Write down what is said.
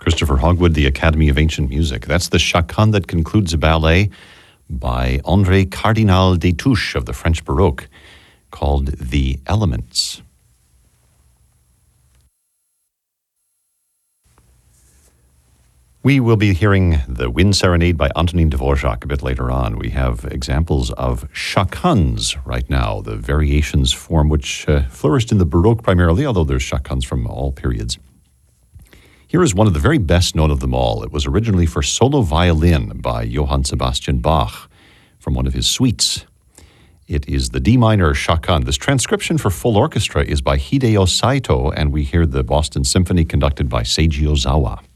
Christopher Hogwood, the Academy of Ancient Music. That's the chaconne that concludes a ballet by André Cardinal Destouches of the French Baroque called The Elements. We will be hearing the Wind Serenade by Antonin Dvorak a bit later on. We have examples of chaconnes right now, the variations form which flourished in the Baroque primarily, although there's chaconnes from all periods. Here is one of the very best known of them all. It was originally for solo violin by Johann Sebastian Bach from one of his suites. It is the D minor chaconne. This transcription for full orchestra is by Hideo Saito, and we hear the Boston Symphony conducted by Seiji Ozawa.